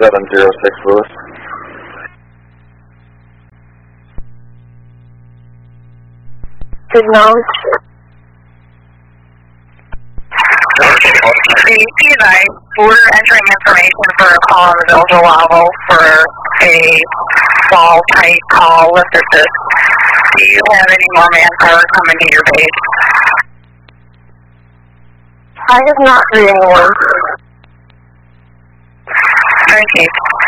706 Lewis. Signals. CNI, we're entering information for a call on the Village level for a fall tight call lift assist. Do you have any more manpower coming to your base? I have not seen anyone. Okay.